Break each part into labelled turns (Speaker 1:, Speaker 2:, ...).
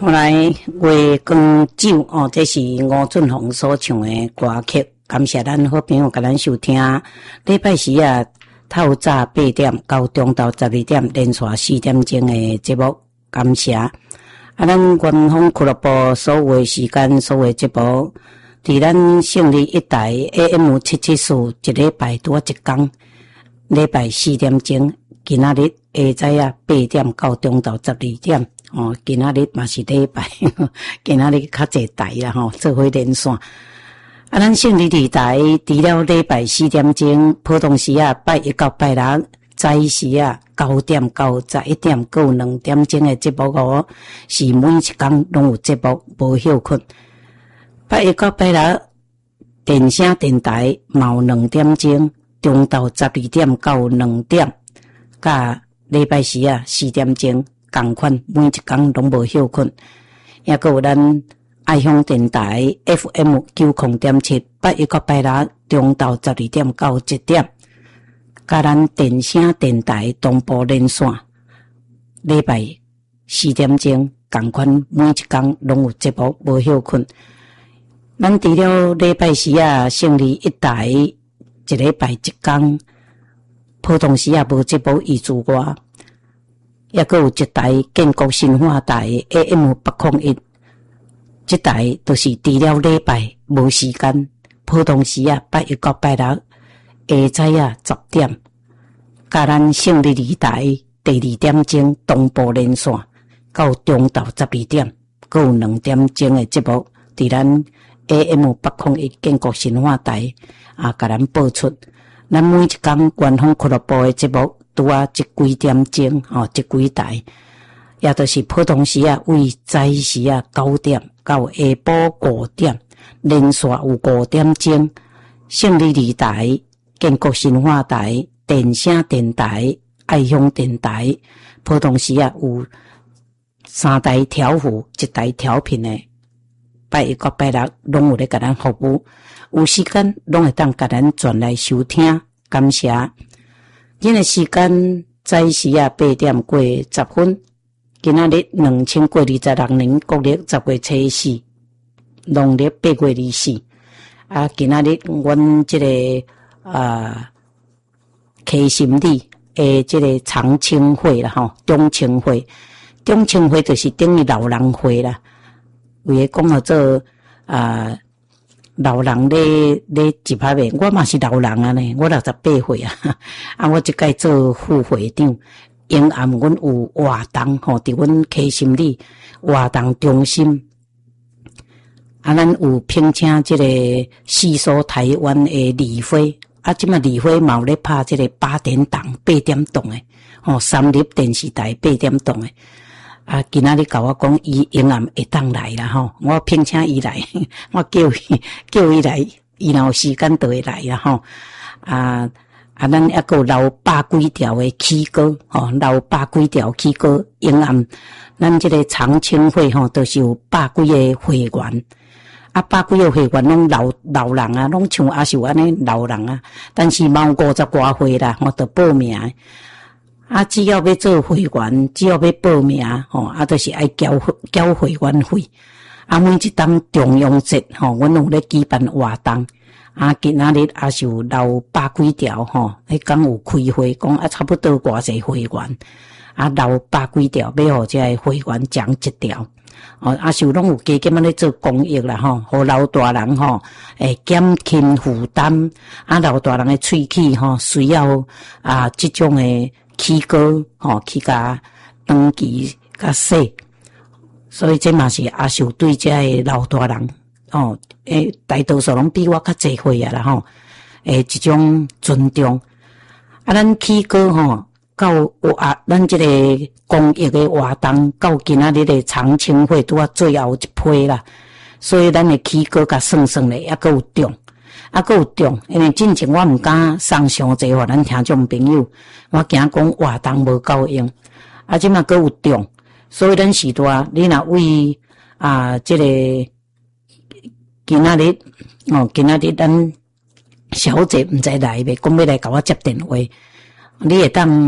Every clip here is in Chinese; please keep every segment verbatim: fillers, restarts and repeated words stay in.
Speaker 1: 后来月光酒哦，这是吴俊宏所唱的歌曲。感谢咱好朋友甲咱收听。礼拜四啊，透早八点到中昼十二点，连续四点钟的节目。感谢啊，咱元丰俱乐部所有的时间，所有的节目，伫咱胜利一台 A M 七七四，一礼拜拄啊一天，礼拜四点钟，今仔日下晝啊八點到中晝十二點。哦，今仔日嘛是禮拜，今仔日較濟台啦吼，做伙連線。啊，咱勝利二台除了禮拜四點鐘，普通時啊拜一到拜六，早時啊九點到十一點，各有兩點鐘的節目哦，是每一天攏有節目，無休困。拜一到拜六，電聲電台嘛有兩點鐘，中晝十二點到兩點，甲禮拜四啊四點鐘。同款每一天攏無休困，也閣有咱愛鄉電台 F M 九零點七，拜一到拜六中晝十二點到一點，甲咱電聲電台同步連線，禮拜四點鐘同款每一天攏有節目無休困。咱除了禮拜四啊，勝利一台一禮拜一天，普通時啊無節目以諸外。也閣有一台建國新化台 A M 八零一，這台就是除了禮拜無時間，普通時啊拜一到拜六下晝啊十點，甲咱勝利二台第二點鐘同步連線，到中晝十二點，閣有兩點鐘的節目，佇咱 A M 八零一建國新化台啊，甲咱播出。咱每一天元豐俱樂部的節目。拄啊，一幾點鐘吼，一幾台，也就是普通時啊，為早時啊九點到下晡五點，連續有五點鐘。勝利二台、建國新化台、電聲電台、愛鄉電台，普通時啊有三台調符，一台調頻的，拜一到拜六攏有咧甲咱服務，有時間攏會當甲咱轉來收聽，感謝。今日時間早時啊八點過十分，今仔日兩千過二十六年國曆十月初四，農曆八月二四。啊，今仔日阮這個啊溪心里誒這個長青會啦吼，中青會，中青會就是等於老人會啦，為個講號做啊。老人咧咧一拍面，我嘛是老人啊呢，我六十八歲啊，啊我即屆做副會長，永暗阮有活動吼，佇阮溪心里活動中心，啊咱有聘請即個四所台灣誒理會，啊即嘛理會嘛有咧拍即個八點檔八點檔誒，吼三立電視台八點檔誒。啊，今仔日甲我講，伊永暗會當來啦吼，我聘請伊來，我叫伊叫伊來，伊若有時間就會來啦吼。啊啊，咱抑閣有留百幾條誒曲歌吼，留百幾條曲歌，永暗咱即個長青會吼，都是有百幾個會員，啊，百幾個會員攏老老人啊，攏像也是有安尼老人啊，但是嘛有五十多歲啦，我都報名。啊，只要要做會員，只要要報名，吼，啊，就是愛交交會員費。啊，每一檔重陽節，吼，阮有咧舉辦活動。啊，今仔日也是有留百幾條，吼，迄講有開會，講啊，差不多偌濟會員，啊，留百幾條，要互這個會員獎一條。哦，啊，是有攏有加減啊咧做公益啦，吼，互老大人吼，誒，減輕負擔。啊，老大人誒喙齒吼，需要啊，即種誒。起高吼，去甲長期甲洗，所以這嘛是也是有對這個老大人吼，誒，大多數攏比我較濟歲啊啦吼，誒，一種尊重。啊，咱起高吼，到啊，咱這個公益的活動到今仔日的長青會拄啊最後一批啦，所以咱的起高甲算算咧，還閣有中。啊，閣有中，因為之前我毋敢送傷濟互咱聽眾朋友，我驚講活動無夠用，啊，即嘛閣有中，所以咱時代，你若為啊，即、這個今仔日哦，今仔日咱小姐毋知來袂，講要來甲我接電話，你會當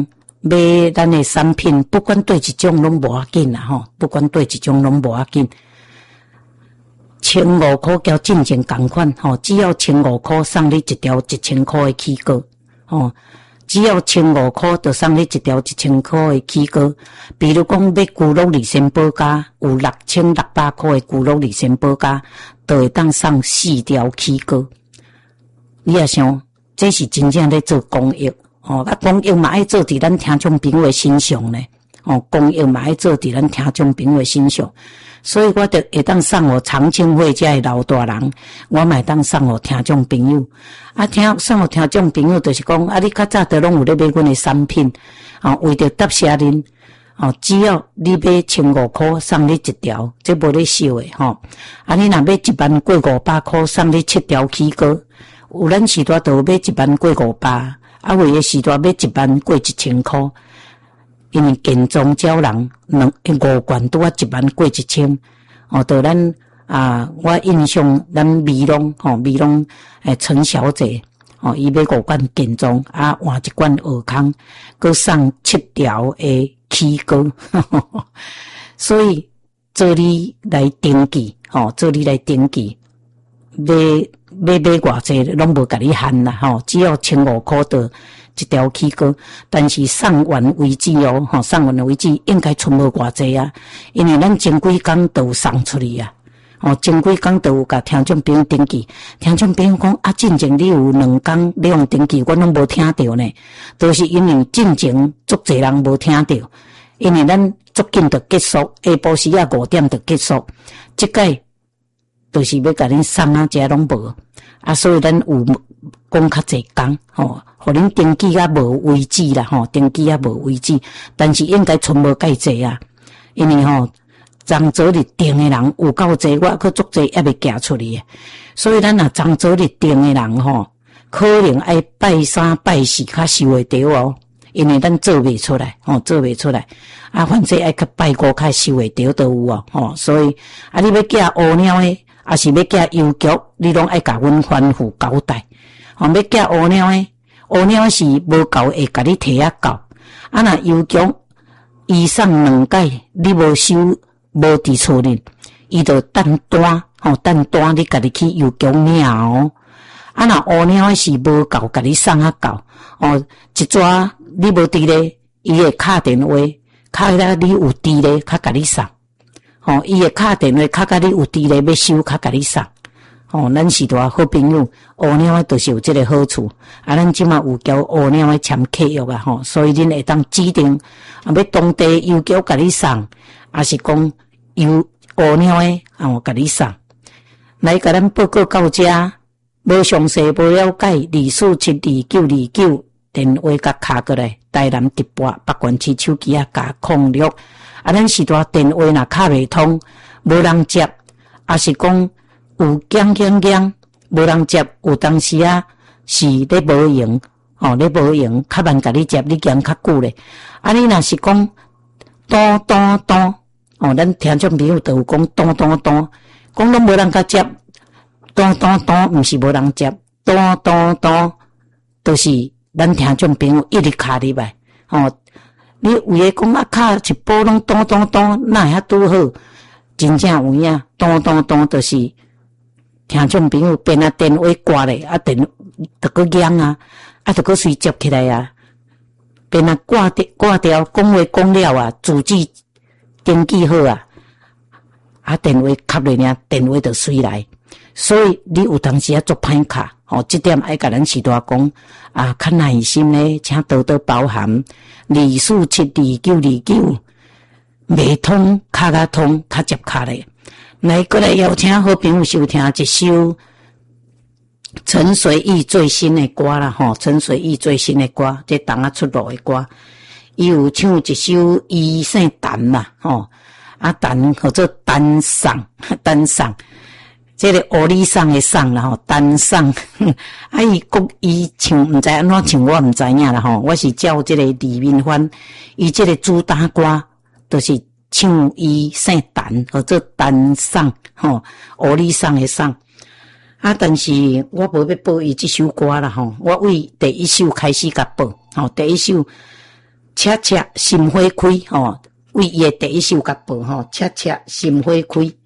Speaker 1: 买咱的产品，不管对一种拢无要紧啦吼，不管对一种拢无要紧。千五块交进前同款吼，只要千五块送你一条一千块的起膏吼，只要千五块就送你一条一千块的起膏。比如讲买居乐利仙宝家，有六千六百块的居乐利仙宝家，就会当送四条起膏。你也想，这是真正在做公益哦，啊公益嘛爱做伫咱听众朋友的身上呢，哦公益嘛爱做伫咱听众朋友的身上。所以我就会当送互长青会遮的老大人，我嘛会当送互听众朋友。啊，听送互听众朋友，就是讲啊，你较早都拢有咧买阮的产品，啊，为着答谢恁，哦，只要你买千五块，送你一条，这无咧收的吼。啊，你若买一万过五百块，送你七条起膏。有咱时代就买一万过五百，啊，有的时代买一万过一千块。因为健壮鸟人两五罐拄啊一万过一千，哦，就咱啊，我印象咱美容吼，美容诶陈小姐哦，伊买五罐健壮啊，换一罐尔康，佮送七条诶起膏，所以做你来登记吼，做你来登记，买买买偌济拢无甲你限啦吼，只要千五块的。一条起膏，但是送完为止哦，吼，送完为止应该存无偌济啊，因为咱前几工都有送出去啊，哦，前几工都有甲听众朋友登记，听众朋友讲啊，进前你有两工你用登记，我拢无听到呢，都是因为进前足侪人无听到，因为咱足紧就结束，下晡时啊五点就结束，即届就是要甲恁送啊，遮拢无啊，所以咱有讲较侪工吼。互恁登记啊无为止啦吼，登记啊无为止，但是应该存无介济啊，因为吼张昨日订诶人有够济，我佫足济还未寄出去，所以咱若张昨日订诶人吼，可能爱拜三拜四较收会着哦，因为咱做袂出来吼，做袂出来啊，反正爱较拜五较收会着都有哦吼，所以啊，你要寄乌鸟诶，还是要寄邮局，你拢爱甲阮吩咐交代，吼，要寄乌鸟诶。乌鸟是无够会甲你摕啊到，啊若邮局以上两届你无收无伫厝呢，伊就等单吼，等单你家己去邮局领哦。啊若乌鸟是无够甲你送啊到，哦，一抓你无伫咧，伊会敲电话，敲了你有伫咧，较甲你送。吼，伊会敲电话，敲甲你有伫咧，要收，较甲你送。哦，咱是大好朋友，乌鸟诶，就是有这个好处。啊，咱即马有交乌鸟诶签契约啊，吼，所以恁会当指定啊，要当地邮局甲你送，还是讲邮乌鸟诶，啊，甲你送。来，甲咱报告到遮，无详细无了解，二四七二九二九电话甲卡过来，台南直播北关市手机啊加空六。啊，咱是大电话若卡袂通，无人接，还是讲。有响响响，无人接，有当时啊是咧无用，吼咧无用，较慢甲你接，你讲较久咧。啊，你若是讲咚咚咚，哦，咱听众朋友都有讲咚咚咚，讲拢无人甲接，咚咚咚，毋是无人接，咚咚咚，都是咱听众朋友一直卡入来，吼。你有诶讲啊，卡一波拢咚咚咚，哪会遐拄好？真正有影，咚咚咚，就是。听众朋友边啊电话挂咧，啊电着个响啊，啊着个随接起来啊，边啊挂掉挂掉，讲话讲了啊，字字登记好啊，啊电话卡落呢，电话就随来，所以你有当时啊做歹卡，吼、哦，这点爱甲咱时大讲啊，较耐心咧，请多多包涵，二四七二九二九，未通卡甲通，较接卡咧。来，过来邀请好朋友收听一首陈随意最新的歌啦，吼，陈随意最新的歌，这当啊出炉的歌，伊有唱一首伊姓陈啦，吼，啊陈或者陈送，陈送，这个乌里送的送啦，吼，陈送，啊伊讲伊唱，毋知安怎唱，我毋知影啦，吼，我是照这个李明欢，伊这个主打歌，就是。唱伊姓陈或者陈送吼，乌里送的送啊，但是我无要播伊这首歌啦吼，我为第一首开始甲播吼，第一首恰恰心花开吼，为伊诶第一首歌报吼，恰恰心花开。